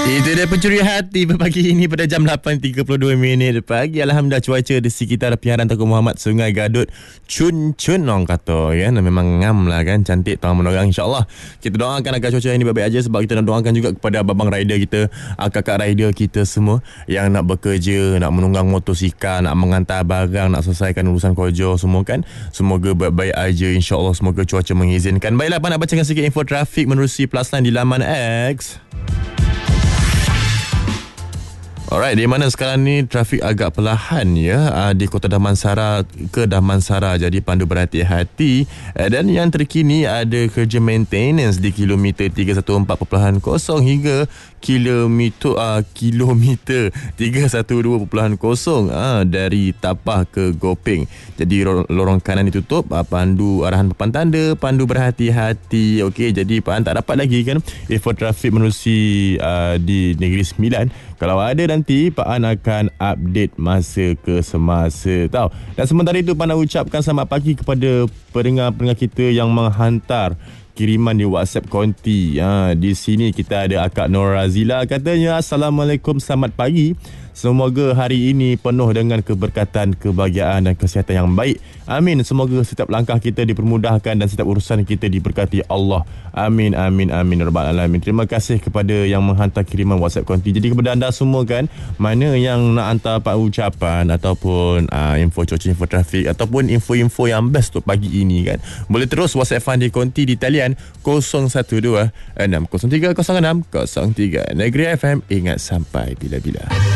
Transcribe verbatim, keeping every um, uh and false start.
Itu dia pencuri hati pagi ini pada jam lapan tiga puluh dua minit pagi. Alhamdulillah cuaca di sekitar piharan Tengku Muhammad Sungai Gadut cun-cun orang kata ya. Memang ngam lah kan, cantik tuan menorang. InsyaAllah kita doakan agar cuaca ini baik-baik aja, sebab kita nak doakan juga kepada abang rider kita, kakak rider kita semua yang nak bekerja, nak menunggang motosikal, nak mengantar barang, nak selesaikan urusan kerja semua kan. Semoga baik-baik aja insyaAllah, semoga cuaca mengizinkan. Baiklah, apa nak bacakan sikit info trafik menerusi Plus Line di laman X. Alright, di mana sekarang ni trafik agak perlahan ya, uh, di Kota Damansara ke Damansara, jadi pandu berhati-hati. Uh, dan yang terkini ada kerja maintenance di kilometer tiga satu empat titik kosong hingga kilometer uh, kilometer tiga satu dua titik kosong uh, dari Tapah ke Gopeng. Jadi lorong kanan ditutup, uh, pandu arahan papan tanda, pandu berhati-hati. Okey, jadi Pak An tak dapat lagi kan info trafik menerusi uh, di Negeri Sembilan. Kalau ada nanti Pak An akan update masa ke semasa tahu. Dan sementara itu Pak An nak ucapkan selamat pagi kepada pendengar-pendengar kita yang menghantar kiriman di WhatsApp konti. Ha, di sini kita ada Akak Nur Razila, katanya Assalamualaikum, selamat pagi. Semoga hari ini penuh dengan keberkatan, kebahagiaan dan kesihatan yang baik. Amin. Semoga setiap langkah kita dipermudahkan dan setiap urusan kita diberkati Allah. Amin, amin, amin. Rabbal alamin. Terima kasih kepada yang menghantar kiriman WhatsApp konti. Jadi kepada anda semua kan, mana yang nak hantar pak ucapan ataupun uh, info cuaca, info trafik ataupun info-info yang best untuk pagi ini kan, boleh terus WhatsApp Fan di konti di talian kosong satu dua enam kosong tiga kosong enam kosong tiga. Negeri F M, ingat sampai bila-bila.